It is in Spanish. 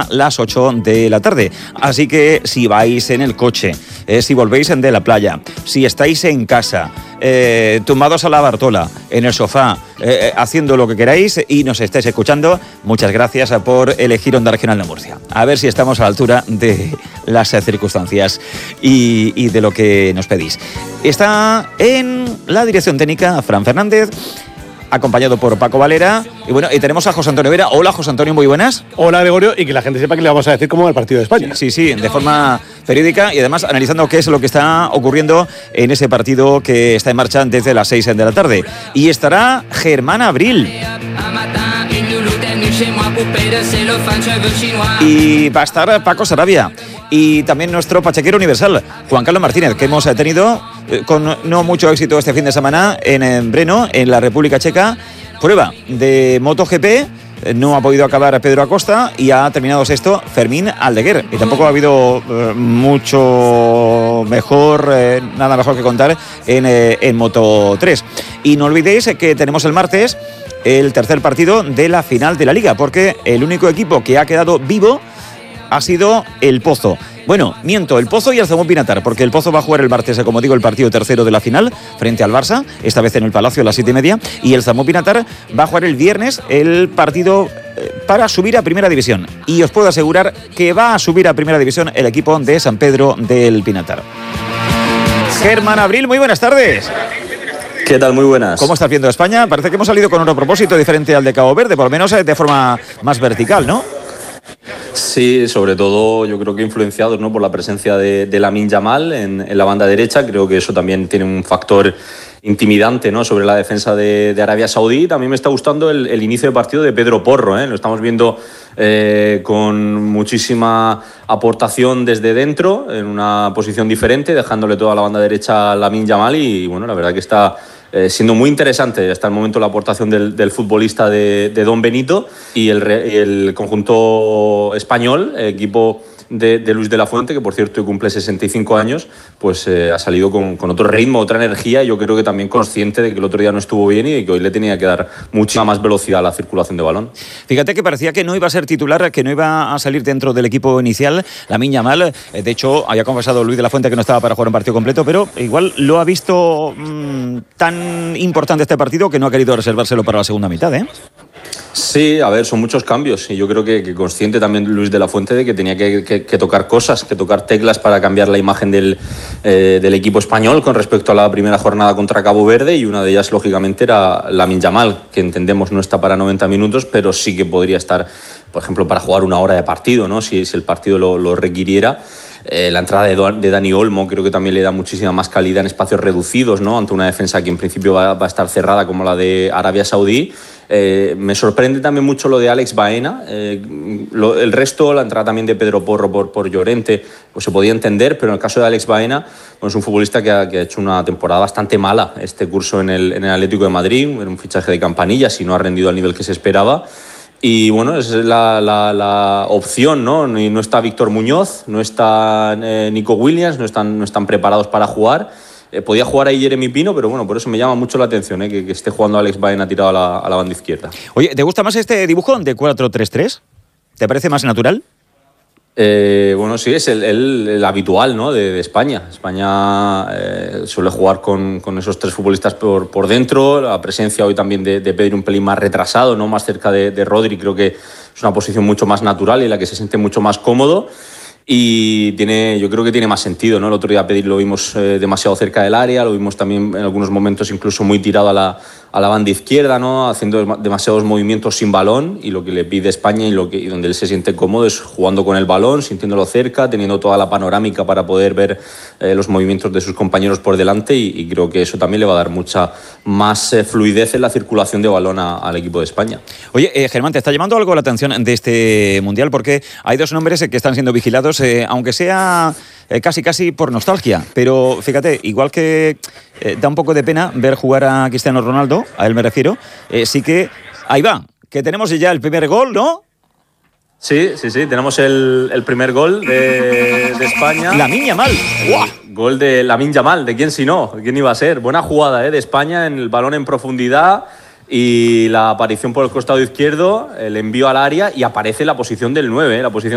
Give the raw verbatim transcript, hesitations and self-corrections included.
las ocho de la tarde. Así que si vais en el coche, eh, si volvéis de la playa, si estáis en casa, eh, tumbados a la Bartola, en el sofá, eh, haciendo lo que queráis y nos estáis escuchando, muchas gracias por elegir Onda Regional de Murcia. A ver si estamos a la altura de las circunstancias y, y de lo que nos pedís. Está en la dirección técnica Fran Fernández, acompañado por Paco Valera. Y bueno, y tenemos a José Antonio Vera. Hola, José Antonio, muy buenas. Hola, Gregorio, y que la gente sepa que le vamos a decir cómo va el partido de España. Sí, sí, de forma periódica y además analizando qué es lo que está ocurriendo en ese partido que está en marcha desde las seis de la tarde. Y estará Germán Abril. Y va a estar Paco Sarabia. Y también nuestro pachequero universal, Juan Carlos Martínez, que hemos tenido eh, con no mucho éxito este fin de semana en, en Brno, en la República Checa. Prueba de MotoGP, no ha podido acabar Pedro Acosta y ha terminado sexto Fermín Aldeguer. Y tampoco ha habido eh, mucho mejor, eh, nada mejor que contar en, eh, en Moto tres. Y no olvidéis que tenemos el martes el tercer partido de la final de la Liga, porque el único equipo que ha quedado vivo ha sido el Pozo. Bueno, miento, el Pozo y el Zamora Pinatar, porque el Pozo va a jugar el martes, como digo, el partido tercero de la final frente al Barça, esta vez en el Palacio a las siete y media, y el Zamora Pinatar va a jugar el viernes el partido para subir a Primera División. Y os puedo asegurar que va a subir a Primera División el equipo de San Pedro del Pinatar. Germán Abril, muy buenas tardes. ¿Qué tal? Muy buenas. ¿Cómo estás viendo España? Parece que hemos salido con otro propósito diferente al de Cabo Verde, por lo menos de forma más vertical, ¿no? Sí, sobre todo yo creo que influenciados, ¿no?, por la presencia de, de Lamine Yamal en, en la banda derecha. Creo que eso también tiene un factor intimidante, ¿no?, sobre la defensa de, de Arabia Saudí. También me está gustando el, el inicio de partido de Pedro Porro, ¿eh? Lo estamos viendo eh, con muchísima aportación desde dentro, en una posición diferente, dejándole toda la banda derecha a Lamine Yamal y, bueno, la verdad que está Eh, siendo muy interesante hasta el momento la aportación del, del futbolista de, de Don Benito y el, el conjunto español, equipo de, de Luis de la Fuente, que por cierto cumple sesenta y cinco años, pues eh, ha salido con, con otro ritmo, otra energía, y yo creo que también consciente de que el otro día no estuvo bien y de que hoy le tenía que dar mucha más velocidad a la circulación de balón. Fíjate que parecía que no iba a ser titular, que no iba a salir dentro del equipo inicial, Lamine Yamal. De hecho, había confesado Luis de la Fuente que no estaba para jugar un partido completo, pero igual lo ha visto mmm, tan importante este partido que no ha querido reservárselo para la segunda mitad, ¿eh? Sí, a ver, son muchos cambios y yo creo que, que consciente también Luis de la Fuente de que tenía que, que, que tocar cosas, que tocar teclas para cambiar la imagen del, eh, del equipo español con respecto a la primera jornada contra Cabo Verde, y una de ellas lógicamente era Lamine Yamal, que entendemos no está para noventa minutos, pero sí que podría estar, por ejemplo, para jugar una hora de partido, ¿no?, si, si el partido lo, lo requiriera. Eh, la entrada de, de Dani Olmo creo que también le da muchísima más calidad en espacios reducidos, ¿no?, ante una defensa que en principio va, va a estar cerrada como la de Arabia Saudí. Eh, me sorprende también mucho lo de Alex Baena. Eh, lo, el resto, la entrada también de Pedro Porro por, por Llorente, pues se podía entender, pero en el caso de Alex Baena, pues es un futbolista que ha, que ha hecho una temporada bastante mala este curso en el, en el Atlético de Madrid, era un fichaje de campanillas y no ha rendido al nivel que se esperaba. Y bueno, esa es la, la, la opción, ¿no? No está Víctor Muñoz, no está eh, Nico Williams, no están, no están preparados para jugar. Eh, podía jugar ahí Jeremy Pino, pero bueno, por eso me llama mucho la atención, ¿eh?, que, que esté jugando Alex Baena tirado a la, a la banda izquierda. Oye, ¿te gusta más este dibujo de cuatro tres tres? ¿Te parece más natural? Eh, bueno, sí, es el, el, el habitual, ¿no?, de, de España. España eh, suele jugar con, con esos tres futbolistas por, por dentro. La presencia hoy también de, de Pedri un pelín más retrasado, ¿no?, más cerca de, de Rodri. Creo que es una posición mucho más natural y en la que se siente mucho más cómodo. Y tiene, yo creo que tiene más sentido, ¿no? El otro día Pedri lo vimos eh, demasiado cerca del área, lo vimos también en algunos momentos incluso muy tirado a la, a la banda izquierda, ¿no?, haciendo demasiados movimientos sin balón, y lo que le pide España y, lo que, y donde él se siente cómodo es jugando con el balón, sintiéndolo cerca, teniendo toda la panorámica para poder ver eh, los movimientos de sus compañeros por delante, y, y creo que eso también le va a dar mucha más eh, fluidez en la circulación de balón a, al equipo de España. Oye, eh, Germán, ¿te está llamando algo la atención de este Mundial? Porque hay dos nombres que están siendo vigilados, eh, aunque sea eh, casi casi por nostalgia, pero fíjate, igual que eh, da un poco de pena ver jugar a Cristiano Ronaldo, a él me refiero, eh, sí que ahí va, que tenemos ya el primer gol, ¿no? Sí, sí, sí, tenemos el, el primer gol de, de España. Lamine Yamal. Gol de Lamine Yamal, ¿de quién si no? ¿Quién iba a ser? Buena jugada, ¿eh?, de España, en el balón en profundidad y la aparición por el costado izquierdo, el envío al área, y aparece la posición del nueve, ¿eh?, la posición